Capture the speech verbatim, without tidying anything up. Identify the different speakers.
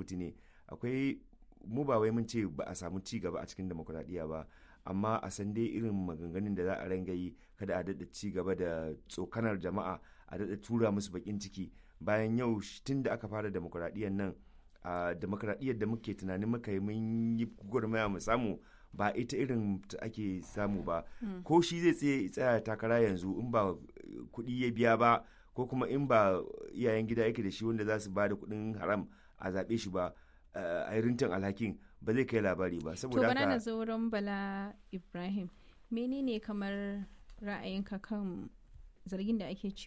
Speaker 1: asibiti ne. Akwai mu ba wai mun ce ba a samu ci gaba a cikin demokuraɗiyya ba, amma a san dai irin maganganun da za a ranga yi, kada a daɗa ci gaba da tsokanar jama'a, a daɗa tura musu bakin ciki bayan yau tun da aka fara demokuraɗiyyar nan, a demokuraɗiyyar da muke tunanin muka yi mun yi gwagwarmaya mu samu ba ita irin ta ake samu ba. mm. Ko shi zai tsaya takara yanzu in ba kuɗi ya biya ba, ko kuma in ba iyayen gida yake da shi wanda za su ba da kuɗin haram a zaɓe shi ba, a yi rintin alhakin ba zai kai labari ba.
Speaker 2: Saboda haka to bana na zo wurin Bala Ibrahim, menene kamar ra'ayinka kan zargin da ake